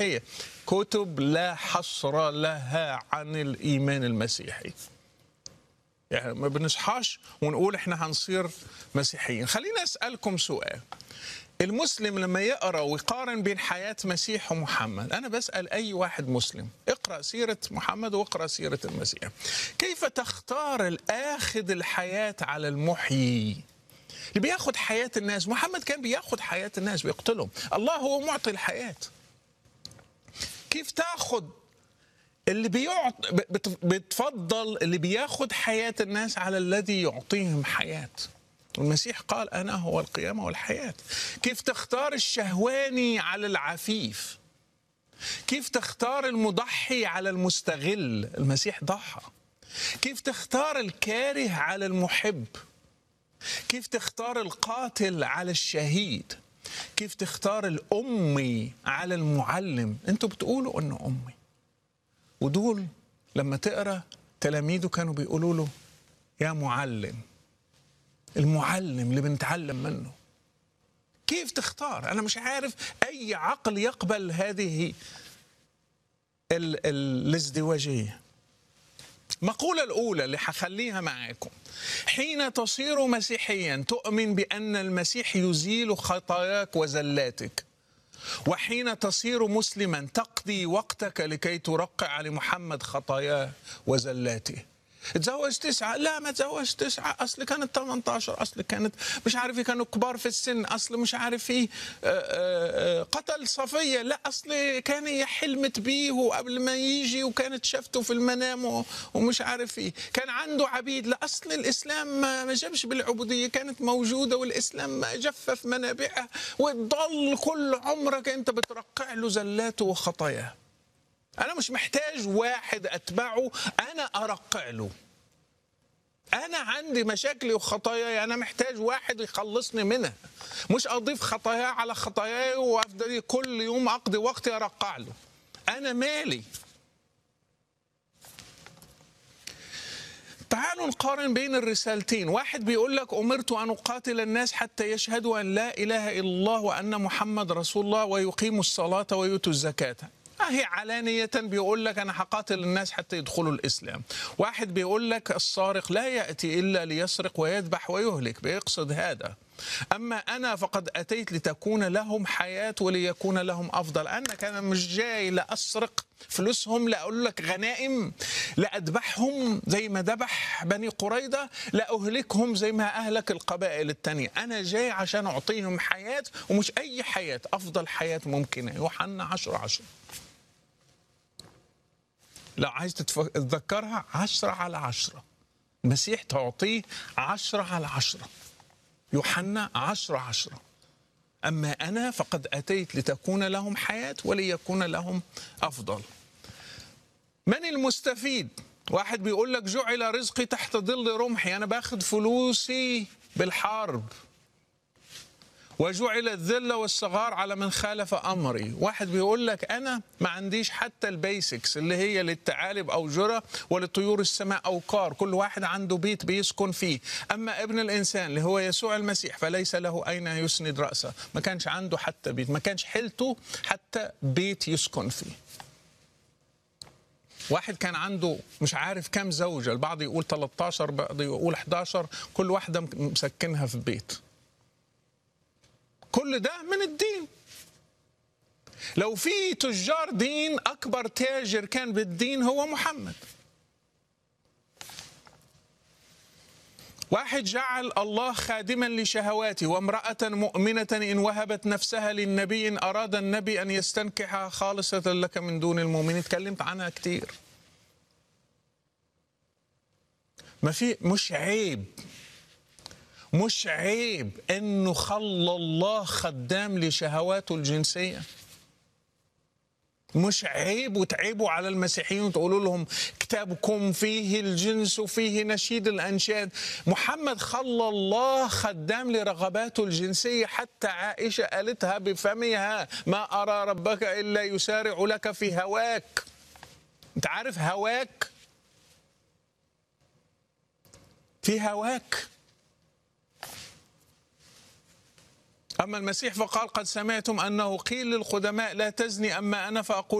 المسيحية كتب لا حصر لها عن الإيمان المسيحي. يعني ما بنصحاش ونقول احنا هنصير مسيحيين. خلينا أسألكم سؤال. المسلم لما يقرأ ويقارن بين حياة مسيح ومحمد، أنا بسأل أي واحد مسلم اقرأ سيرة محمد واقرأ سيرة المسيح، كيف تختار الآخذ الحياة على المحيي اللي بياخد حياة الناس؟ محمد كان بياخد حياة الناس بيقتلهم، الله هو معطي الحياة. كيف تاخد اللي بتفضل اللي بياخد حياة الناس على الذي يعطيهم حياة؟ المسيح قال أنا هو القيامة والحياة. كيف تختار الشهواني على العفيف؟ كيف تختار المضحي على المستغل؟ المسيح ضحى. كيف تختار الكاره على المحب؟ كيف تختار القاتل على الشهيد؟ كيف تختار الأمي على المعلم؟ أنتوا بتقولوا أنه أمي، ودول لما تقرأ تلاميذه كانوا بيقولوا له يا معلم، المعلم اللي بنتعلم منه. كيف تختار؟ أنا مش عارف أي عقل يقبل هذه الازدواجية. المقولة الأولى اللي حخليها معاكم: حين تصير مسيحيا تؤمن بأن المسيح يزيل خطاياك وزلاتك، وحين تصير مسلما تقضي وقتك لكي ترقع لمحمد خطاياه وزلاته. تزوج 9، لا ما تزوج 9، أصل كانت 18، أصل كانت مش عارف ايه، كانوا كبار في السن، أصل مش عارف ايه، قتل صفية، لا أصل كان هي حلمت بيه وقبل ما يجي وكانت شافته في المنام ومش عارف ايه، كان عنده عبيد، لا أصل الإسلام ما جابش بالعبودية، كانت موجودة والإسلام جفف منابعها، وتضل كل عمرك أنت بترقع له زلاته وخطاياه. أنا مش محتاج واحد أتبعه أنا أرقع له. أنا عندي مشاكلي وخطاياي، أنا محتاج واحد يخلصني منها، مش أضيف خطاياي على خطاياي وأفضل كل يوم أقضي وقتي أرقع له. أنا مالي. تعالوا نقارن بين الرسالتين. واحد بيقول لك أمرت أن أقاتل الناس حتى يشهدوا أن لا إله إلا الله وأن محمد رسول الله ويقيموا الصلاة ويؤتوا الزكاة. هي علانية بيقول لك أنا هقاتل الناس حتى يدخلوا الإسلام. واحد بيقول لك السارق لا يأتي إلا ليسرق ويذبح ويهلك، بيقصد هذا. أما أنا فقد أتيت لتكون لهم حياة وليكون لهم أفضل. أنا كان مش جاي لأسرق فلوسهم، لا أقول لك غنائم، لا أذبحهم زي ما ذبح بني قريظة، لا أهلكهم زي ما أهلك القبائل التانية. أنا جاي عشان أعطيهم حياة، ومش أي حياة، أفضل حياة ممكنة. يوحنا 10:10. لو عايز تتذكرها 10/10. المسيح تعطيه 10/10. يوحنا 10:10. أما أنا فقد أتيت لتكون لهم حياة وليكون لهم أفضل. من المستفيد؟ واحد بيقول لك جعل رزقي تحت ظل رمحي، أنا باخد فلوسي بالحرب، وجعل الذل والصغار على من خالف أمري. واحد بيقول لك أنا ما عنديش حتى البيسكس اللي هي للثعالب أوجرة ولطيور السماء أوقار، كل واحد عنده بيت بيسكن فيه. أما ابن الإنسان اللي هو يسوع المسيح فليس له أين يسند رأسه. ما كانش عنده حتى بيت، ما كانش حيلته حتى بيت يسكن فيه. واحد كان عنده مش عارف كم زوجة، البعض يقول 13، البعض يقول 11، كل واحدة مسكنها في بيت. كل ده من الدين. لو في تجار دين، أكبر تاجر كان بالدين هو محمد. واحد جعل الله خادما لشهواته، وامرأة مؤمنة إن وهبت نفسها للنبي إن أراد النبي أن يستنكحها خالصة لك من دون المؤمنين. اتكلمت عنها كتير. ما في، مش عيب انه خلى الله خدام لشهواته الجنسيه. مش عيب وتعيبوا على المسيحيين وتقولوا لهم كتابكم فيه الجنس وفيه نشيد الانشاد. محمد خلى الله خدام لرغباته الجنسيه، حتى عائشه قالتها بفمها: ما ارى ربك الا يسارع لك في هواك. انت عارف هواك؟ في هواك. أما المسيح فقال: قد سمعتم أنه قيل للقدماء لا تزني، أما أنا فأقول